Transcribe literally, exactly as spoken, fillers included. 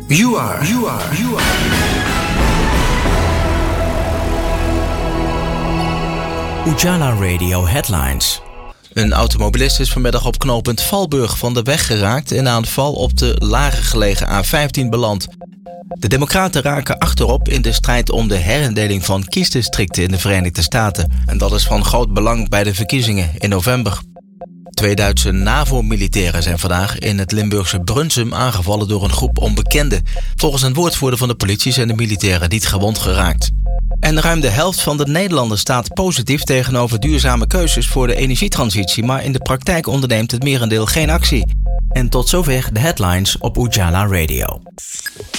You are, you are, you are. Ujala Radio Headlines. Een automobilist is vanmiddag op knooppunt Valburg van de weg geraakt en na een val op de lager gelegen A vijftien beland. De Democraten raken achterop in de strijd om de herindeling van kiesdistricten in de Verenigde Staten. En dat is van groot belang bij de verkiezingen in november. Twee Duitse NAVO-militairen zijn vandaag in het Limburgse Brunsum aangevallen door een groep onbekenden. Volgens een woordvoerder van de politie zijn de militairen niet gewond geraakt. En ruim de helft van de Nederlanders staat positief tegenover duurzame keuzes voor de energietransitie, maar in de praktijk onderneemt het merendeel geen actie. En tot zover de headlines op Ujala Radio.